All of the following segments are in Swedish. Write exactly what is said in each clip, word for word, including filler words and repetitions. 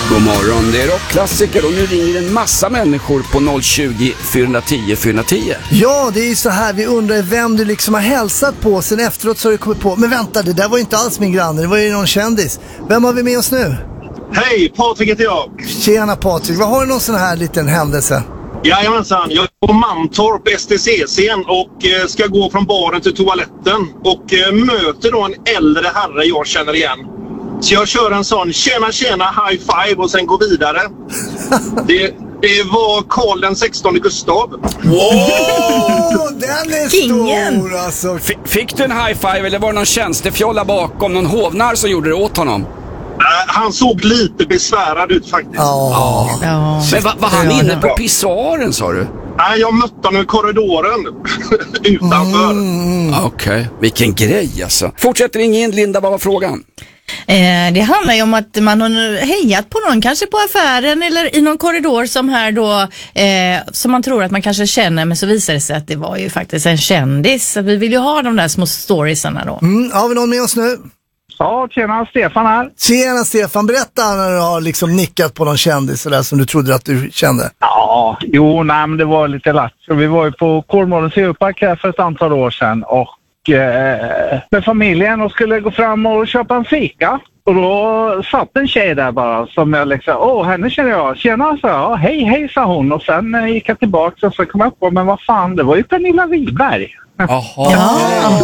God morgon, det är rockklassiker och nu ringer en massa människor på noll tjugo, fyra tio, fyra tio. Ja, det är ju så här, vi undrar vem du liksom har hälsat på. Sen efteråt så har du kommit på, men vänta, det där var ju inte alls min granne, det var ju någon kändis. Vem har vi med oss nu? Hej, Patrik heter jag. Tjena Patrik, vad har du någon sån här liten händelse? Jajamensan, jag är på Mantorp S T C-scen och eh, ska gå från baren till toaletten och eh, möter då en äldre herre jag känner igen. Så jag kör en sån tjena tjena high five och sen går vidare. Det, det var Karl den sextonde Gustav. Wow, den är Ingen. stor alltså. F- fick du en high five eller var det någon tjänstefjolla bakom, någon hovnar som gjorde det åt honom? Uh, han såg lite besvärad ut faktiskt. Ja. Ja. Men va, var han inne på pissoaren, sa du? Nej, jag mötte honom i korridoren utanför. Mm. Okej, okay. Vilken grej alltså. Fortsätter ringa in, Linda, vad var frågan? Eh, det handlar ju om att man har hejat på någon, kanske på affären eller i någon korridor som här då, eh, som man tror att man kanske känner, men så visar det sig att det var ju faktiskt en kändis. Så vi vill ju ha de där små storiesarna då. Mm, har vi någon med oss nu? Ja, tjena, Stefan här. Tjena Stefan, berätta när du har liksom nickat på någon kändis eller som du trodde att du kände. Ja, jo, nej, men det var lite lätt. Så vi var ju på Kolmårdens djurpark här för ett antal år sedan och eh, med familjen och skulle gå fram och köpa en fika. Och då satt en tjej där bara som jag liksom, åh, henne känner jag. Tjena, sa jag. Hej, hej, sa hon. Och sen eh, gick jag tillbaka och så kom jag på, men vad fan, det var ju Pernilla Wiberg. Jaha. Ja.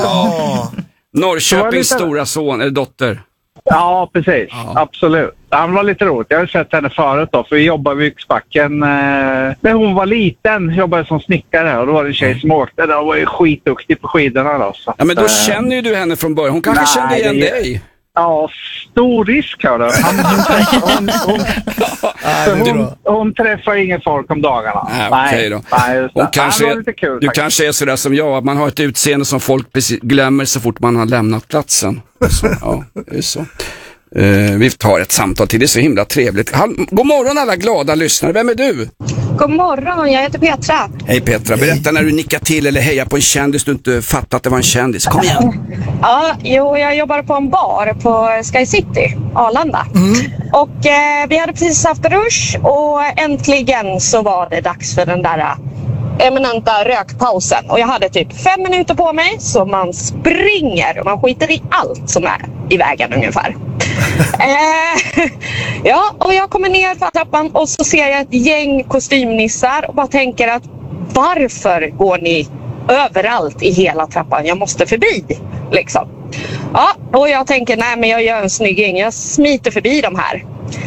Ja. Norrköpings lite... stora son eller dotter. Ja, precis. Ja. Absolut. Han var lite roligt. Jag har sett henne förut då, för vi jobbade vid Yxbacken. Eh, när hon var liten jobbade som snickare och då var det en tjej som åkte där och var ju skitduktig på skidorna då. Så, Ja, men då eh, känner ju du henne från början. Hon kanske nej, kände igen det- dig. Ja, stor risk hör du. Han, hon, hon, Nej, hon, men det är hon, bra. hon träffar ingen folk om dagarna. Nej, okej då. Nej, just det. Hon kanske, det var lite kul, du faktiskt. kanske är sådär som jag, att man har ett utseende som folk precis glömmer så fort man har lämnat platsen. Så, ja, det är så. Uh, vi tar ett samtal till, det är så himla trevligt. Hall- God morgon alla glada lyssnare, vem är du? God morgon, jag heter Petra. Hej Petra, berätta när du nickar till eller hejar på en kändis du inte fattat att det var en kändis. Kom igen. Ja, jo, jag jobbar på en bar på Sky City, Arlanda. Och eh, vi hade precis haft rush och äntligen så var det dags för den där eh, eminenta rökpausen. Och jag hade typ fem minuter på mig, så man springer och man skiter i allt som är i vägen ungefär. eh, ja, och jag kommer ner för trappan och så ser jag ett gäng kostymnissar och bara tänker att varför går ni överallt i hela trappan? Jag måste förbi, liksom. Ja, och jag tänker, nej men jag gör en snygg gäng, jag smiter förbi de här.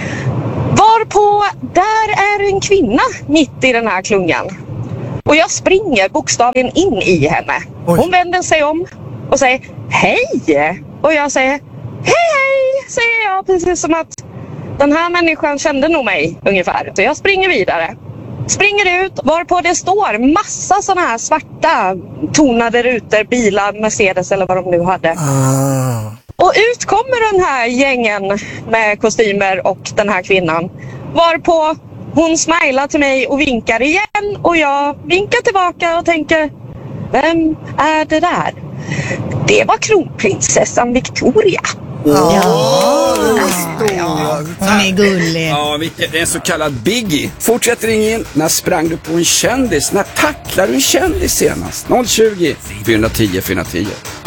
Varpå, där är en kvinna mitt i den här klungan. Och jag springer bokstavligen in i henne. Oj. Hon vänder sig om och säger hej. Och jag säger hej, hej, säger jag, precis som att den här människan kände nog mig ungefär. Så jag springer vidare. Springer ut, varpå det står massa sådana här svarta tonade rutor, bilar, Mercedes eller vad de nu hade. Ah. Och ut kommer den här gängen med kostymer och den här kvinnan. Varpå hon smilar till mig och vinkar igen. Och jag vinkar tillbaka och tänker, vem är det där? Det var kronprinsessan Victoria. Ja, det är stor. Hon är gullig. Ja, vilket är en så kallad biggie. Fortsätt ringa in. När sprang du på en kändis? När tacklade du en kändis senast? noll tjugo, fyra tio, fyra tio.